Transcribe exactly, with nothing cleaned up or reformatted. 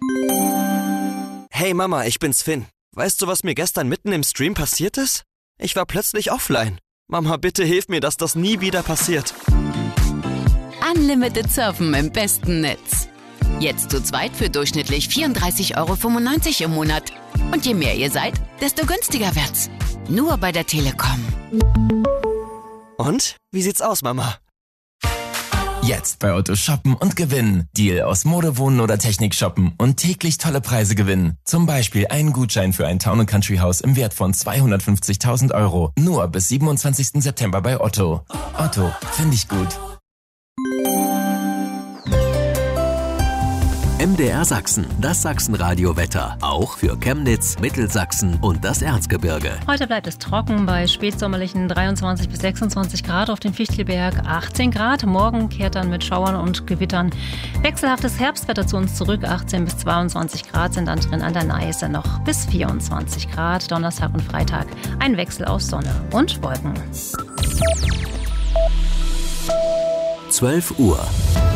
Hey Mama, ich bin's Finn. Weißt du, was mir gestern mitten im Stream passiert ist? Ich war plötzlich offline. Mama, bitte hilf mir, dass das nie wieder passiert. Unlimited Surfen im besten Netz. Jetzt zu zweit für durchschnittlich vierunddreißig Euro fünfundneunzig im Monat. Und je mehr ihr seid, desto günstiger wird's. Nur bei der Telekom. Und? Wie sieht's aus, Mama? Jetzt bei Otto shoppen und gewinnen. Deal aus Mode, Wohnen oder Technik shoppen und täglich tolle Preise gewinnen. Zum Beispiel einen Gutschein für ein Town and Country Haus im Wert von zweihundertfünfzigtausend Euro. Nur bis siebenundzwanzigsten September bei Otto. Otto, finde ich gut. M D R Sachsen, das Sachsenradio-Wetter. Auch für Chemnitz, Mittelsachsen und das Erzgebirge. Heute bleibt es trocken bei spätsommerlichen dreiundzwanzig bis sechsundzwanzig Grad auf dem Fichtelberg, achtzehn Grad. Morgen kehrt dann mit Schauern und Gewittern wechselhaftes Herbstwetter zu uns zurück. achtzehn bis zweiundzwanzig Grad sind dann drin, an der Neiße noch bis vierundzwanzig Grad. Donnerstag und Freitag ein Wechsel aus Sonne und Wolken. zwölf Uhr.